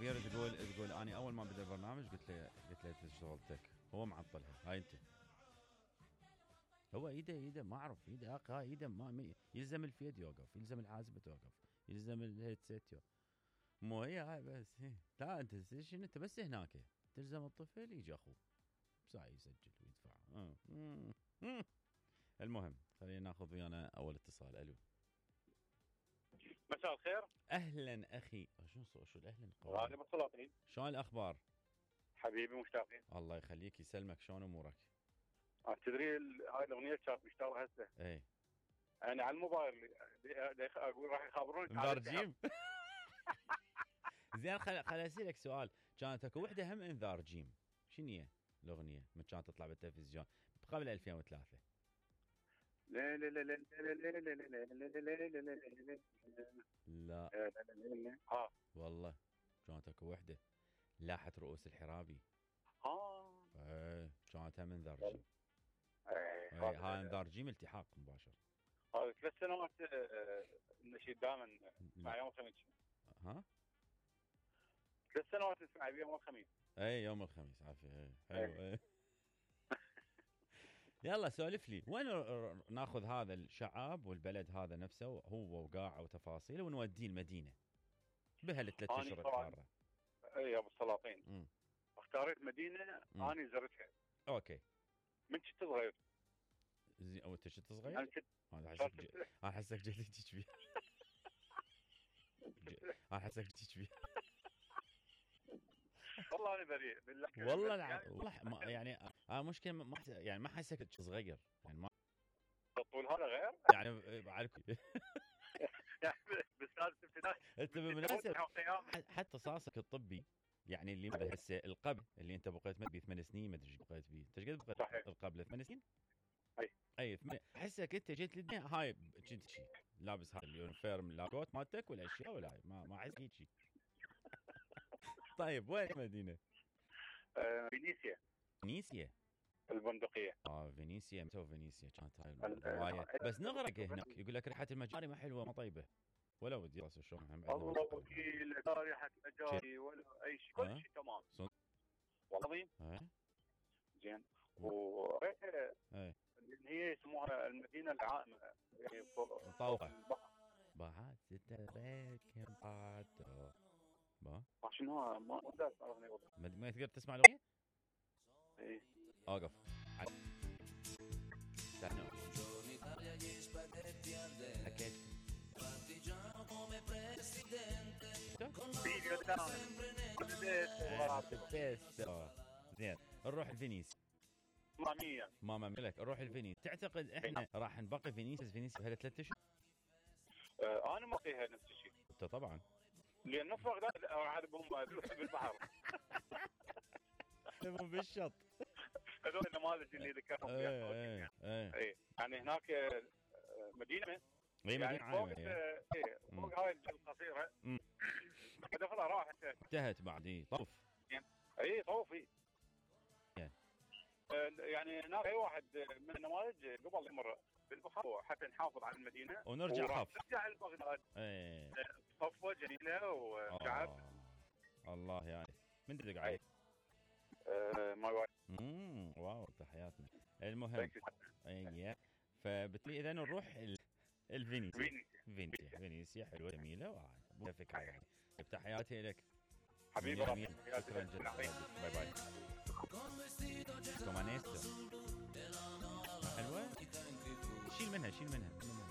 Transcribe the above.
عبير تقول انا اول ما بدا البرنامج قلت له شغلتك هو معطلها هاي انت. هو ايده ما اعرف ايده ايده ما يلزم الفيد يوقف، يلزم الحاسبه توقف، يلزم الهيدسيت مو هي هاي بس. لا انت شنو انت بس هناك تلزم الطفل يجي اخوه ساعي يسجل ويدفع. المهم خلينا ناخذ ويانا اول اتصال. الو مساء الخير. اهلا اخي. شو الاهلا غالي بالسلاطين. شلون الاخبار؟ حبيبي مشتاقين. الله يخليك يسلمك. شلون امورك؟ تدري هاي الاغنيه كانت مشتاقه هسه. اي انا على الموبايل اقول راح يخبروني انذار زين خل اسالك سؤال. كانت اكو وحده هم انذار جيم، شنو هي الاغنيه من كانت تطلع بالتلفزيون قبل 2003؟ لا لا لا لا لا لا ها والله كانت اكو وحده لاحت رؤوس الحرابي. كانت هم انذار جيم. هاي انذار جيم التحاق مباشر. هذا 3 سنوات النشيد دائما مع يوم الخميس. ها 3 سنوات نسمع يوم الخميس. اي يوم الخميس عافيه. حلو. يلا سولف لي وين ناخذ هذا الشعب والبلد هذا نفسه هو وقاعه وتفاصيله ونوديه المدينه بهال3 اشهر الحاره. اي ابو السلاطين اختاريت مدينه انا زرتها. اوكي من كنت صغير. زين او انت كنت صغير؟ انا احسك جديد بيها. انا احسك جديد بيها. والله انا بريء بالله. والله يعني مشكله ما حسك صغير يعني ما الطول هذا غير يعني بعرف يعني بسالفه ابتدائي. انت بالمناسبه حتى صاصك الطبي يعني اللي هسه القبل اللي انت بقيت ب8 سنين ما ادري ايش بقيت بيه. انت ايش قد بقيت القبل 8 سنين؟ اي احسك انت جيت للدنيا هاي كنت شيء لابس هذا اليونيفورم لاكوت مالتك والاشياء ولا ما احس هيك شيء. طيب وين المدينه؟ فينيسيا البندقيه. فينيسيا. متى فينيسيا كانت هاي الروايه بس نغرق هناك. يقول لك ريحه المجاري ما حلوه ما طيبه ولا ودي راس شلون هم الله وكيل ريحه مجاري ولا اي شيء كل شيء تمام والله العظيم. زين وريحه اللي هي يسموها المدينه العامه يعني طوقه بعد سترك بعد شنو ما تقدر تسمع الاغنيه؟ اي اوقف. زين نروح لفينيسيا. ماما ملك نروح لفينيسيا. تعتقد احنا راح نبقي فينيسيا بهال3 اشهر؟ انا ما فيها نفس الشيء. انت طبعا لان نفرق عاد بهم بالبحر مو بالشط هذول النماذج اللي ذكرتهم فيها. اي يعني هناك مدينه يعني فوق هاي الجبل القصيره دخلها راحت انتهت بعد طوف. اي طوفي يعني هناك اي واحد من النماذج قبل يمر بالبحر حتى نحافظ على المدينه ونرجع حافظ. نرجع لبغداد. صفوه جميله وشعب الله يعني من دق عليك. ماي وايف. واو تحياتنا. المهم فبالتالي اذا نروح فينيسيا حلوه جميله فكره يعني. تحياتي لك حبيبي. شكرا جدا. باي باي. كومانيستو حلوه. شيل منها